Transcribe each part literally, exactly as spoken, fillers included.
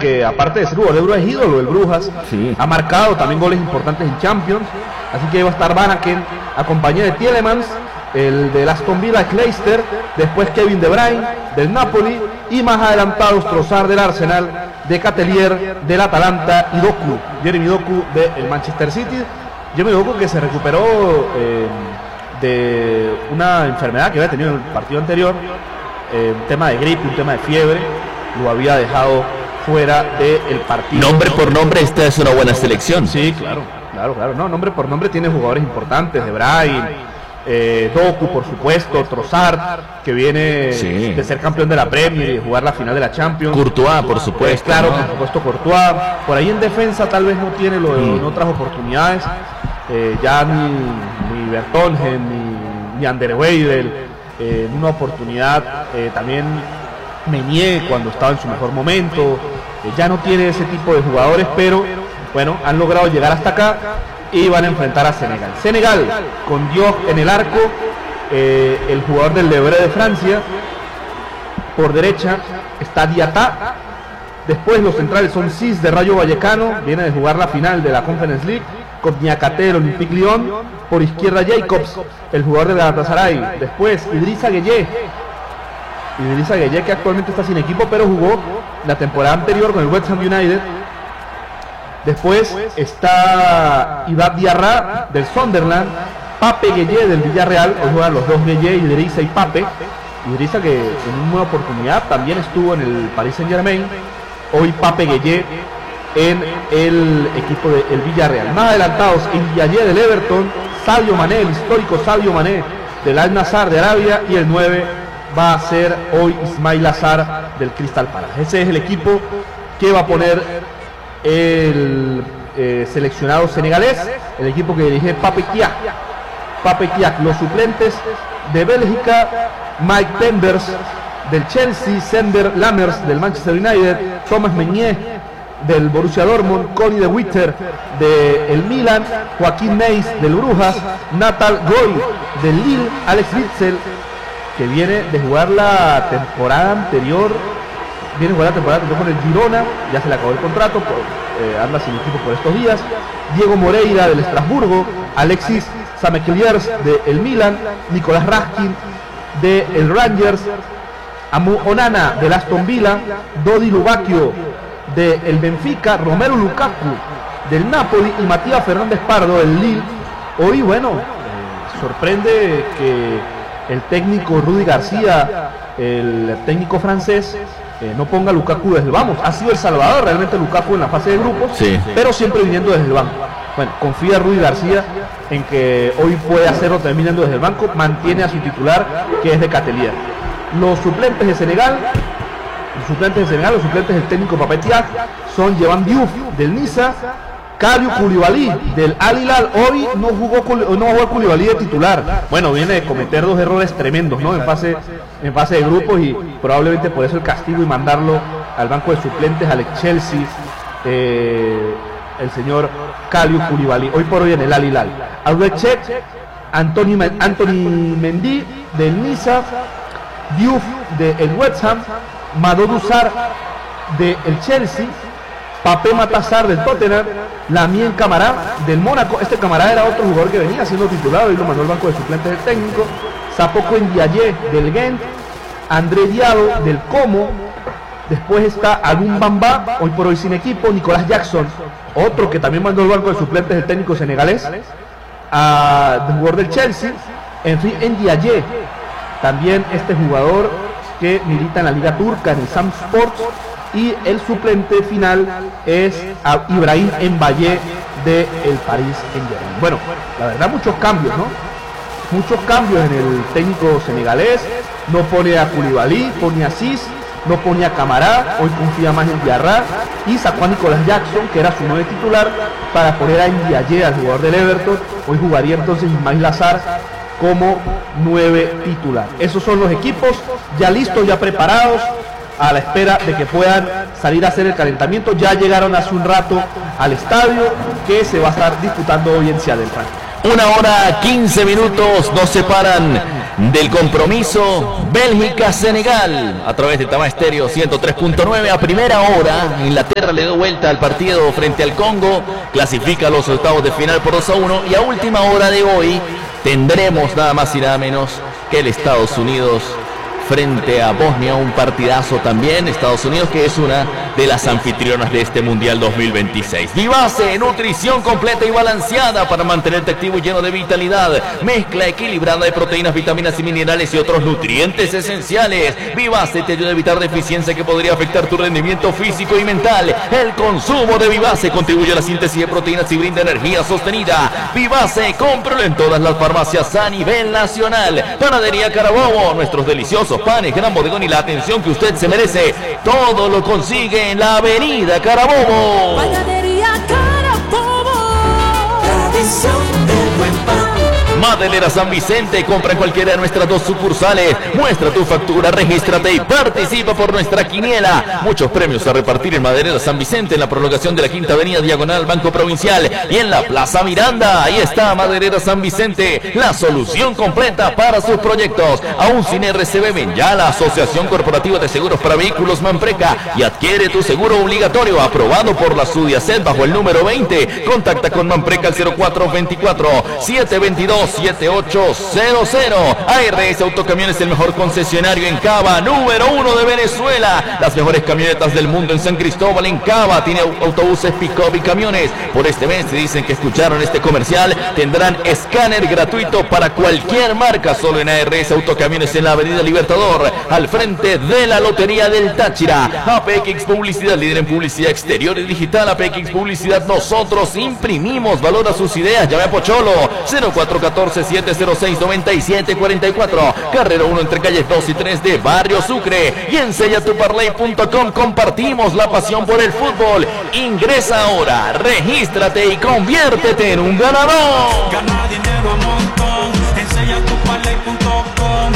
que aparte de ser jugador de Brujas es ídolo del Brujas, sí. ha marcado también goles importantes en Champions, así que va a estar Van Aken acompañado de Tielemans, el del Aston Villa, Clijsters, después Kevin De Bruyne del Napoli y más adelantados Trossard del Arsenal, de Catelier del Atalanta y Doku, Jeremy Doku del Manchester City. Jeremy Doku que se recuperó eh, de una enfermedad que había tenido en el partido anterior, eh, un tema de gripe, un tema de fiebre, lo había dejado fuera del partido. Nombre por nombre, esta es una buena selección. Sí, claro, claro, claro. No, nombre por nombre tiene jugadores importantes, De Bruyne, Eh, Doku, por supuesto, Trossard, que viene sí. de ser campeón de la Premier y de jugar la final de la Champions. Courtois, por supuesto. Eh, claro, ¿no? por supuesto, Courtois. Por ahí en defensa tal vez no tiene lo de mm. en otras oportunidades. Eh, ya ni, ni Vertonghen, ni, ni Anderweireld, eh, en una oportunidad eh, también Meunier cuando estaba en su mejor momento. Eh, ya no tiene ese tipo de jugadores, pero bueno, han logrado llegar hasta acá. Y van a enfrentar a Senegal. Senegal con Diop en el arco, eh, el jugador del Le Havre de Francia. Por derecha está Diatá. Después los centrales son Cis de Rayo Vallecano, viene de jugar la final de la Conference League, con Niakate del Olympique Lyon. Por izquierda Jacobs, el jugador de Galatasaray. Después Idrissa Gueye. Idrissa Gueye que actualmente está sin equipo, pero jugó la temporada anterior con el West Ham United. Después está Ibad Diarra del Sunderland, Pape Gueye del Villarreal, hoy juegan los dos Gueye, Idrissa y Pape. Idrissa que en una oportunidad también estuvo en el Paris Saint Germain, hoy Pape Gueye en el equipo del Villarreal. Más adelantados, Ndiaye del Everton, Sadio Mané, el histórico Sadio Mané del Al Nassr de Arabia, y el nueve va a ser hoy Ismail Azar del Crystal Palace. Ese es el equipo que va a poner el eh, seleccionado senegalés, el equipo que dirige Pape Thiaw. Pape Thiaw, los suplentes de Bélgica, Mike Penders del Chelsea, Sender Lammers del Manchester United, Thomas Meunier del Borussia Dortmund, Connie de Witter del Milan, Joaquín Neis del Brujas, Natal Goy del Lille, Alex Witsel, que viene de jugar la temporada anterior Viene a jugar la temporada con el Girona, ya se le acabó el contrato, por, eh, anda sin equipo por estos días. Diego Moreira del Estrasburgo, Alexis Samekliers del Milan, Nicolás Raskin del Rangers, Amu Onana del Aston Villa, Dodi Lubakio del Benfica, Romelu Lukaku del Napoli y Matías Fernández Pardo del Lille. Hoy, bueno, eh, sorprende que el técnico Rudy García, el técnico francés, Eh, no ponga a Lukaku desde el vamos. Ha sido el salvador realmente Lukaku en la fase de grupos, sí, pero siempre viniendo desde el banco. Bueno, confía Rudy García en que hoy puede hacerlo terminando desde el banco. Mantiene a su titular, que es de Catelier. Los suplentes de Senegal, los suplentes de Senegal, los suplentes del técnico Pape Thiaw son Jevan Diouf del Niza, Kalidou Koulibaly del Al Hilal. Hoy no jugó no jugó Koulibaly de titular. Bueno, viene de cometer dos errores tremendos, ¿no? En fase en fase de grupos, y probablemente por eso el castigo y mandarlo al banco de suplentes al Chelsea, eh, el señor Kalidou Koulibaly, hoy por hoy en el Al Hilal. Albert Anthony, Anthony Mendy del Niza, Diouf del West Ham, Mamadou Sarr del Chelsea, Pape Matar del Tottenham, Lamine Camara del Mónaco. Este Camara era otro jugador que venía siendo titulado y lo mandó al banco de suplentes del técnico. Sapoko Ndiaye del Gent, André Diallo del Como. Después está Alun Bamba, hoy por hoy sin equipo. Nicolás Jackson, otro que también mandó al banco de suplentes del técnico senegalés, a, del jugador del Chelsea. Henry Ndiaye, también este jugador que milita en la Liga Turca, en el Sam Sports. Y el suplente final es a Ibrahim Mbaye del Paris Saint-Germain. Bueno, la verdad, muchos cambios, ¿no? Muchos cambios en el técnico senegalés. No pone a Koulibaly, pone a Cis, no pone a Camara, hoy confía más en Diarra, y sacó a Nicolás Jackson, que era su nueve titular, para poner a Ndiaye, al jugador del Everton. Hoy jugaría entonces Ismail Azar como nueve titular. Esos son los equipos ya listos, ya preparados, a la espera de que puedan salir a hacer el calentamiento. Ya llegaron hace un rato al estadio, que se va a estar disputando hoy en Seattle. Una hora quince minutos nos separan del compromiso Bélgica-Senegal a través de Tama Estéreo ciento tres punto nueve. A primera hora Inglaterra le dio vuelta al partido frente al Congo, clasifica a los octavos de final por dos a uno, y a última hora de hoy tendremos nada más y nada menos que el Estados Unidos frente a Bosnia, un partidazo también. Estados Unidos, que es una de las anfitrionas de este Mundial dos mil veintiséis. Vivace, nutrición completa y balanceada para mantenerte activo y lleno de vitalidad. Mezcla equilibrada de proteínas, vitaminas y minerales y otros nutrientes esenciales. Vivace te ayuda a evitar deficiencia que podría afectar tu rendimiento físico y mental. El consumo de Vivace contribuye a la síntesis de proteínas y brinda energía sostenida. Vivace, cómpralo en todas las farmacias a nivel nacional. Panadería Carabobo, nuestros deliciosos panes, gran bodegón y la atención que usted se merece. Todo lo consigue en la avenida Carabobo. Panadería Carabobo, tradición del buen pan. Madelera San Vicente, compra en cualquiera de nuestras dos sucursales. Muestra tu factura, regístrate y participa por nuestra quiniela. Muchos premios a repartir en Madelera San Vicente, en la prolongación de la Quinta Avenida Diagonal Banco Provincial y en la Plaza Miranda. Ahí está Madelera San Vicente, la solución completa para sus proyectos. Aún sin R C B, ven ya a la Asociación Corporativa de Seguros para Vehículos Manpreca y adquiere tu seguro obligatorio aprobado por la SUDIACET bajo el número veinte. Contacta con Manpreca al cero cuatro veinticuatro, siete veintidós, siete ocho cero cero. A R S Autocamiones, el mejor concesionario en Cava, número uno de Venezuela. Las mejores camionetas del mundo en San Cristóbal, en Cava. Tiene autobuses, pick-up y camiones. Por este mes, se dicen que escucharon este comercial, tendrán escáner gratuito para cualquier marca, solo en A R S Autocamiones, en la Avenida Libertador, al frente de la Lotería del Táchira. A P X Publicidad, líder en publicidad exterior y digital. A P X Publicidad, nosotros imprimimos valor a sus ideas. Llame a Pocholo, cero cuatro uno cuatro, siete cero seis, nueve siete cuatro cuatro, carrera uno entre calles dos y tres de Barrio Sucre. Y en sella tu parlay punto com compartimos la pasión por el fútbol. Ingresa ahora, regístrate y conviértete en un ganador. Gana dinero a montón en sella tu parlay punto com.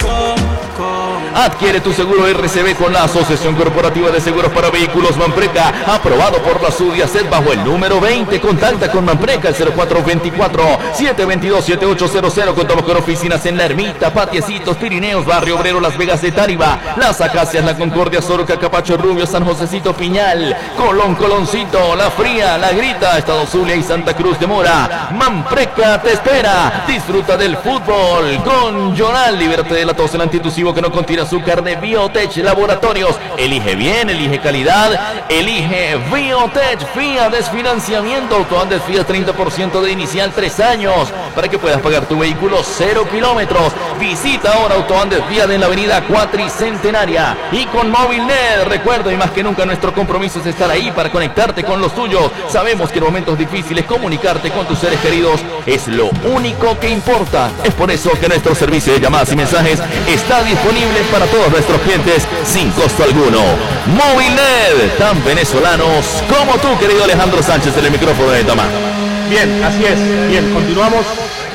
Adquiere tu seguro R C B con la Asociación Corporativa de Seguros para Vehículos Manpreca, aprobado por la SUDIACET bajo el número veinte. Contacta con Manpreca al cero cuatro veinticuatro, siete veintidós, siete ocho cero cero. Contamos con oficinas en La Ermita, Patiecitos, Pirineos, Barrio Obrero, Las Vegas de Táriba, Las Acacias, La Concordia, Soroca, Capacho Rubio, San Josecito, Piñal, Colón, Coloncito, La Fría, La Grita, Estado Zulia y Santa Cruz de Mora. Manpreca te espera. Disfruta del fútbol con Jonal. Libérate de la tos, el antitusivo que no contiene azúcar, de Biotech Laboratorios. Elige bien, elige calidad, elige Biotech. Fía Desfinanciamiento, Autoandes Fía treinta por ciento de inicial, tres años, para que puedas pagar tu vehículo cero kilómetros. Visita ahora Autoandes Fía en la avenida Cuatricentenaria. Y con Movilnet, recuerda, y más que nunca, nuestro compromiso es estar ahí para conectarte con los tuyos. Sabemos que en momentos difíciles comunicarte con tus seres queridos es lo único que importa. Es por eso que nuestro servicio de llamadas y mensajes está disponible para todos nuestros clientes sin costo alguno. Movilnet, tan venezolanos como tú, querido Alejandro Sánchez, en el micrófono de Tama. Bien, así es. Bien, continuamos.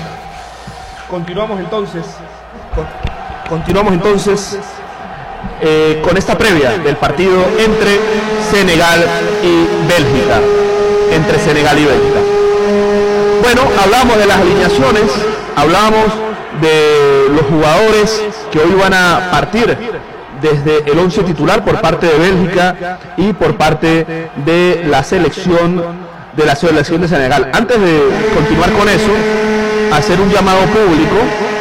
Continuamos entonces. Con, continuamos entonces eh, con esta previa del partido entre Senegal y Bélgica. Entre Senegal y Bélgica. Bueno, hablamos de las alineaciones, hablamos de los jugadores que hoy van a partir desde el once titular por parte de Bélgica y por parte de la selección de la selección de Senegal. Antes de continuar con eso, hacer un llamado público.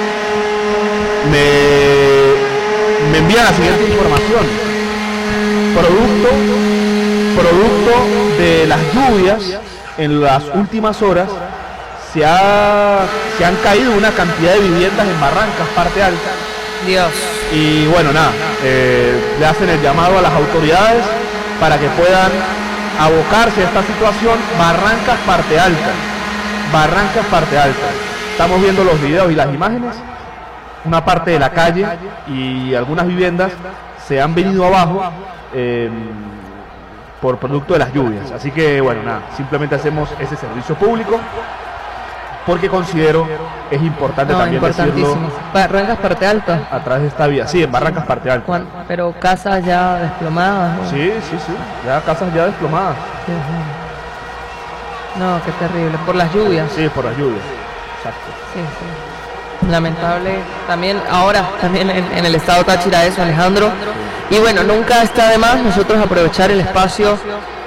Me, me envían la siguiente información. Producto, producto de las lluvias en las últimas horas, se, ha, se han caído una cantidad de viviendas en Barrancas, parte alta. Dios. Y bueno, nada, eh, le hacen el llamado a las autoridades para que puedan abocarse a esta situación. Barrancas, parte alta. Barrancas, parte alta. Estamos viendo los videos y las imágenes. Una parte de la calle y algunas viviendas se han venido abajo eh, por producto de las lluvias. Así que bueno, nada, simplemente hacemos ese servicio público porque considero es importante No, también decirlo importantísimo. Barrancas parte alta. a través de esta vía. Sí, en Barrancas, parte alta. Juan, pero casas ya desplomadas. ¿no? Sí, sí, sí. Ya casas ya desplomadas. Sí, sí. No, qué terrible. Por las lluvias. Sí, por las lluvias. Exacto. Sí, sí. lamentable también ahora, también en, en el estado Táchira eso, Alejandro. Y bueno, nunca está de más nosotros aprovechar el espacio